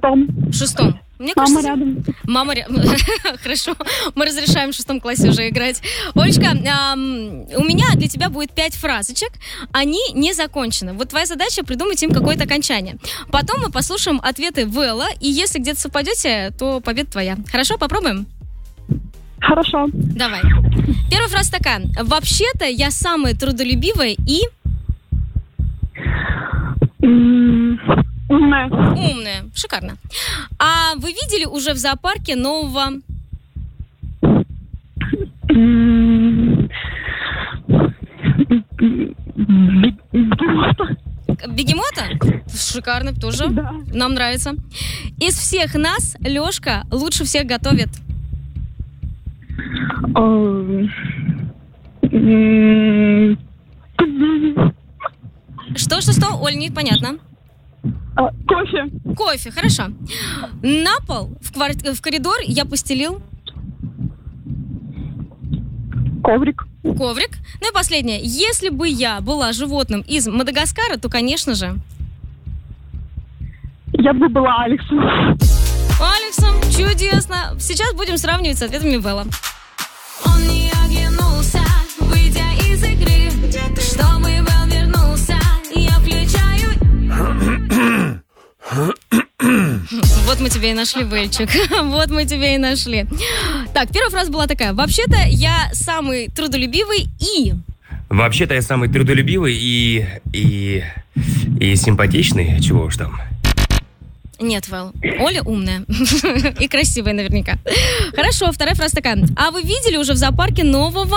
В 6. Мне Мама кажется, рядом. Мама рядом. Хорошо. Мы разрешаем в 6 классе уже играть. Олечка, у меня для тебя будет 5 фразочек. Они не закончены. Вот твоя задача придумать им какое-то окончание. Потом мы послушаем ответы Вэлла. И если где-то совпадете, то победа твоя. Хорошо, попробуем? Хорошо. Давай. Первая фраза такая. Вообще-то я самая трудолюбивая и... Умная. Умная. Шикарно. А вы видели уже в зоопарке нового... Бегемота. Бегемота? Шикарно тоже. Да. Нам нравится. Из всех нас Лёшка лучше всех готовит. Что? Оль, непонятно. Кофе. Кофе, хорошо. На пол в коридор я постелил... Коврик. Коврик. Ну и последнее. Если бы я была животным из Мадагаскара, то, конечно же... Я бы была Алексом. Алексом, чудесно. Сейчас будем сравнивать с ответами Вэлла. Он не оглянулся, выйдя из игры. Чтобы Вэлл вернулся, я включаю... Вот мы тебя и нашли, Вэльчик. Вот мы тебя и нашли. Так, первая фраза была такая. Вообще-то я самый трудолюбивый и... Вообще-то я самый трудолюбивый и симпатичный. Чего уж там. Нет, Вэл. Оля умная. И красивая наверняка. Хорошо, вторая фраза такая. А вы видели уже в зоопарке нового...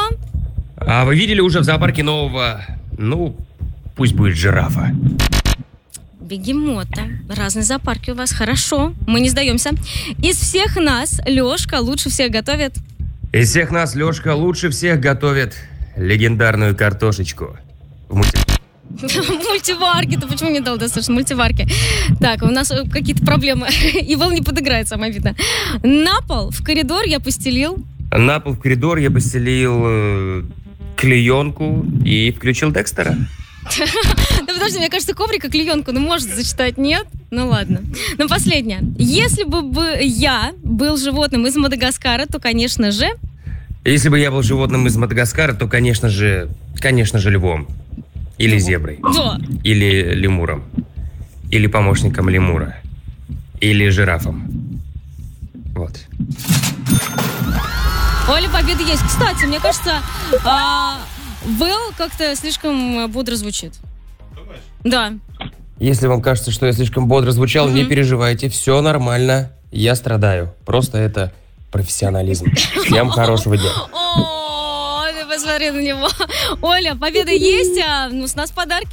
Ну, пусть будет жирафа. Бегемота. Разные зоопарки у вас. Хорошо, мы не сдаемся. Из всех нас Лёшка лучше всех готовит... Из всех нас Лёшка лучше всех готовит легендарную картошечку. В Мультиварки. Ты почему не дал достаточно мультиварки? Так, у нас какие-то проблемы. И Вэлл не подыграет, самое видно. На пол в коридор я постелил... На пол в коридор я постелил клеенку и включил Декстера. Да подожди, мне кажется, коврик и клеенку, может зачитать, нет? Ну ладно. Ну, последнее. Если бы я был животным из Мадагаскара, то, конечно же... Если бы я был животным из Мадагаскара, то, конечно же, львом. Или зеброй. Да. Или лемуром. Или помощником лемура. Или жирафом. Вот. Оля, победа есть. Кстати, мне кажется, Вэлл как-то слишком бодро звучит. Думаешь? Да. Если вам кажется, что я слишком бодро звучал, не переживайте, все нормально. Я страдаю. Просто это профессионализм. Всем хорошего дня. О, ты посмотри на него. Оля, победа есть, а с нас подарки.